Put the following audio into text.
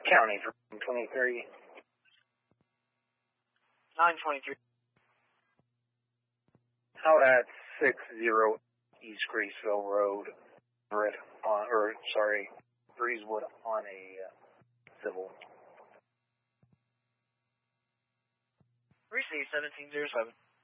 County for 23. 923. Out at 60 East Graceville Road, Breezewood on a civil. Receive 1707.